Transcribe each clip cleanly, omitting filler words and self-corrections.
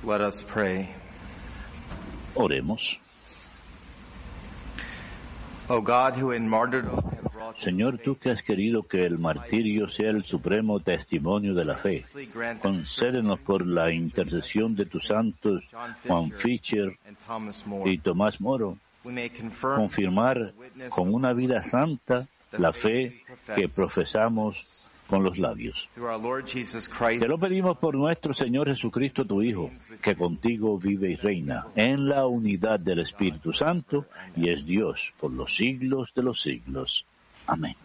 Let us pray. Oremos. O God, who in martyrdom have brought Señor, tú que has querido que el martirio sea el supremo testimonio de la fe, concédenos por la intercesión de tus santos Juan Fisher and Thomas More, y Tomás Moro, we may confirm confirmar con una vida santa la fe que profesamos con los labios. through our Lord Jesus Christ, Te lo pedimos por nuestro Señor Jesucristo, tu Hijo, que contigo vive y reina en la unidad del Espíritu Santo y es Dios por los siglos de los siglos. Amén.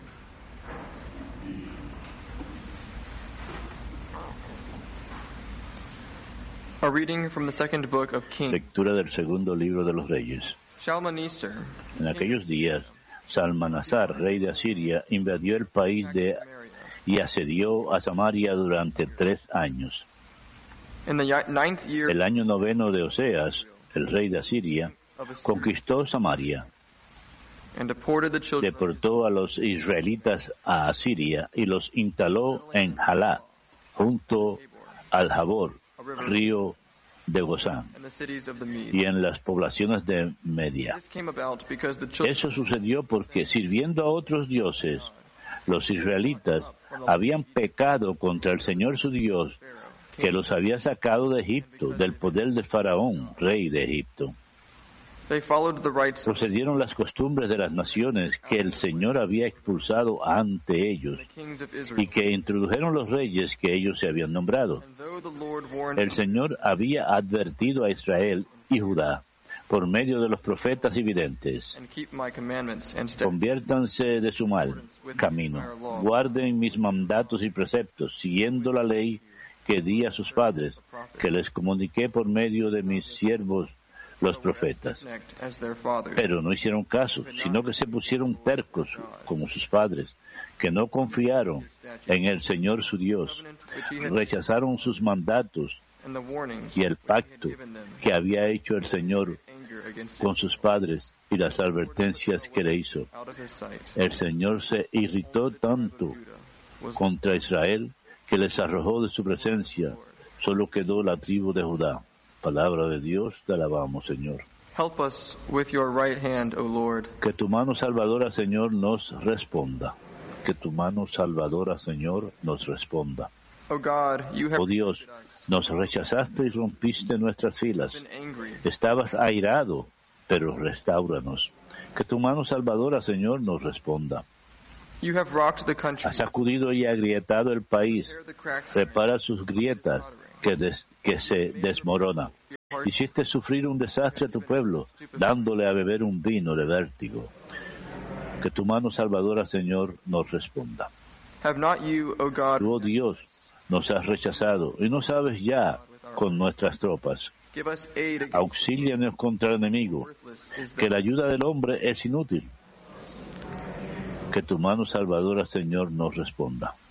A reading from the second book of Kings. Lectura del segundo libro de los Reyes. Shalmaneser, En aquellos días, Salmanasar, rey de Asiria, invadió el país y asedió a Samaria durante 3 años. in the ninth year El año 9 de Oseas, el rey de Asiria, of Assyria, conquistó Samaria, and deported the children of deportó a los israelitas a Asiria y los instaló en Jalá, junto al Jabor, río de Gozán, and the cities of the Medes. y en las poblaciones de Media. This came about because the children Eso sucedió porque, sirviendo a otros dioses, los israelitas habían pecado contra el Señor su Dios, que los había sacado de Egipto, del poder de Faraón, rey de Egipto. they followed the rites of Procedieron las costumbres de las naciones que el Señor había expulsado ante ellos, the kings of y Israel. que introdujeron los reyes que ellos se habían nombrado. And though the Lord warned El Señor había advertido a Israel y Judá por medio de los profetas y videntes: and keep my commandments and statutes. conviértanse de su mal camino, guarden mis mandatos y preceptos, siguiendo la ley que di a sus padres, que les comuniqué por medio de mis siervos los profetas. As their fathers. Pero no hicieron caso, sino que se pusieron tercos como sus padres, que no confiaron en el Señor su Dios, rechazaron sus mandatos And the warnings y el pacto que había hecho el Señor anger against con sus padres y las advertencias que le hizo. out of his sight. El Señor se irritó tanto contra Israel que les arrojó de su presencia. Solo quedó la tribu de Judá. Palabra de Dios, te alabamos, Señor. Help us with your right hand, O Lord. Que tu mano salvadora, Señor, nos responda. Que tu mano salvadora, Señor, nos responda. O God, you have Oh Dios, rejected us, nos rechazaste y rompiste nuestras filas. been angry. Estabas airado, pero restáuranos. Que tu mano salvadora, Señor, nos responda. You have rocked the country. Has sacudido y agrietado el país. Repair the cracks. Repara sus grietas, que se desmorona. Hiciste sufrir un desastre a tu pueblo, dándole a beber un vino de vértigo. Que tu mano salvadora, Señor, nos responda. Have not you, O God, Tú, oh Dios, nos has rechazado y no sabes ya con nuestras tropas. give us aid against Auxílianos contra el enemigo, worthless is que the la ayuda del hombre es inútil. Que tu mano salvadora, Señor, nos responda.